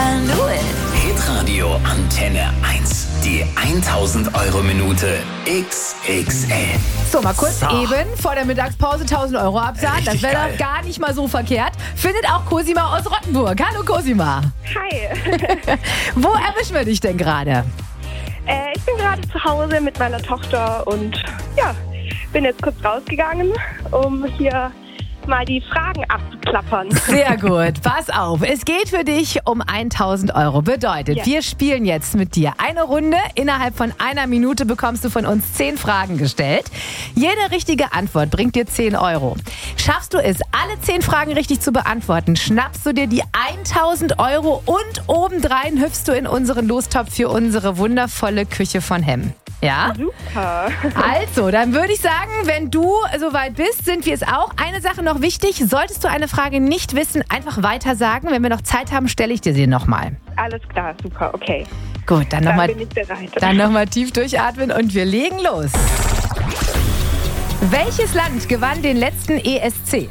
do it. Hitradio Antenne 1. Die 1000-Euro-Minute XXL. So, mal kurz eben vor der Mittagspause 1000 Euro absagen. Das wäre geil. doch gar nicht mal so verkehrt. Findet auch Cosima aus Rottenburg. Hallo Cosima. Hi. Wo erwischen wir dich denn gerade? Ich bin gerade zu Hause mit meiner Tochter und ja, bin jetzt kurz rausgegangen, um hier mal die Fragen abzuklappern. Sehr gut. Pass auf. Es geht für dich um 1000 Euro. Bedeutet, Ja. wir spielen jetzt mit dir eine Runde. Innerhalb von einer Minute bekommst du von uns 10 Fragen gestellt. Jede richtige Antwort bringt dir 10 Euro. Schaffst du es, alle 10 Fragen richtig zu beantworten, schnappst du dir die 1000 Euro und obendrein hüpfst du in unseren Lostopf für unsere wundervolle Küche von Hemm. Ja? Super. Also, dann würde ich sagen, wenn du soweit bist, sind wir es auch. Eine Sache noch wichtig, solltest du eine Frage nicht wissen, einfach weiter sagen. Wenn wir noch Zeit haben, stelle ich dir sie nochmal. Alles klar, super, okay. Gut, dann Dann nochmal bin ich bereit. tief durchatmen und wir legen los. Welches Land gewann den letzten ESC?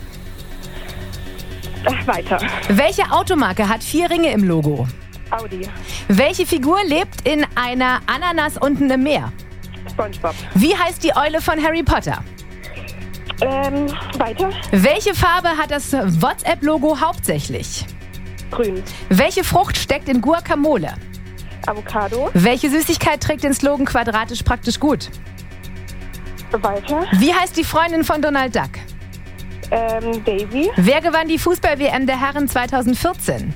Weiter. Welche Automarke hat 4 Ringe im Logo? Audi. Welche Figur lebt in einer Ananas unten im Meer? SpongeBob. Wie heißt die Eule von Harry Potter? Weiter. Welche Farbe hat das WhatsApp-Logo hauptsächlich? Grün. Welche Frucht steckt in Guacamole? Avocado. Welche Süßigkeit trägt den Slogan quadratisch praktisch gut? Weiter. Wie heißt die Freundin von Donald Duck? Daisy. Wer gewann die Fußball-WM der Herren 2014?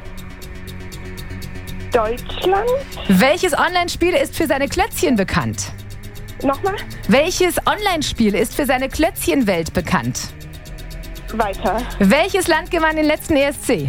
Deutschland. Welches Online-Spiel ist für seine Klötzchen bekannt? Nochmal. Welches Online-Spiel ist für seine Klötzchenwelt bekannt? Weiter. Welches Land gewann den letzten ESC?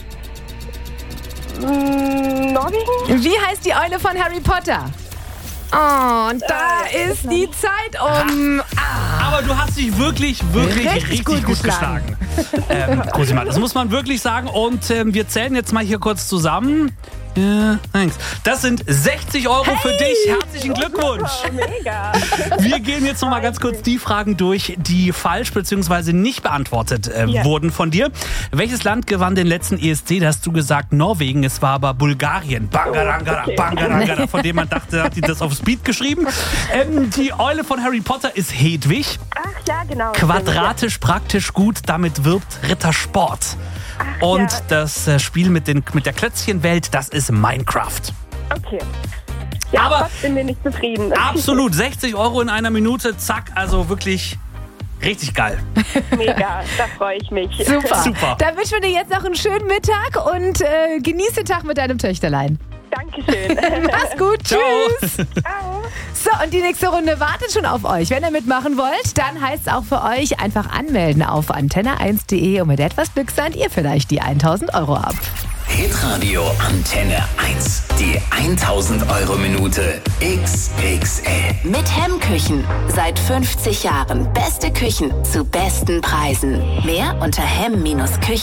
Norwegen. Wie heißt die Eule von Harry Potter? Oh, und da ist die Zeit um. Aber du hast dich wirklich richtig gut geschlagen. Cosima, das muss man wirklich sagen. Und wir zählen jetzt mal hier kurz zusammen. Ja, thanks. Das sind 60 Euro für dich. Herzlichen Glückwunsch. Mega. Wir gehen jetzt noch mal ganz kurz die Fragen durch, die falsch bzw. nicht beantwortet wurden von dir. Welches Land gewann den letzten ESC? Da hast du gesagt Norwegen, es war aber Bulgarien. Bangarangara, Okay. Bangarangara, von dem man dachte, hat die das auf Speed geschrieben. Die Eule von Harry Potter ist Hedwig. Ach ja, genau. Quadratisch praktisch gut, damit wirbt Rittersport. Und ja. das Spiel mit der Klötzchenwelt, das ist Minecraft. Okay. Ja, Aber- trotzdem bin ich zufrieden. Absolut, 60 Euro in einer Minute, zack, also wirklich richtig geil. Mega, da freue ich mich. Super. Dann wünschen wir dir jetzt noch einen schönen Mittag und genieß den Tag mit deinem Töchterlein. Dankeschön. Mach's gut, Ciao. tschüss. Ciao. So, und die nächste Runde wartet schon auf euch. Wenn ihr mitmachen wollt, dann heißt es auch für euch einfach anmelden auf antenne1.de und mit etwas Glück seid ihr vielleicht die 1000 Euro ab. Hitradio Antenne 1. Die 1000-Euro-Minute XXL. Mit Hemm-Küchen. Seit 50 Jahren. Beste Küchen zu besten Preisen. Mehr unter hemm-küchen.de.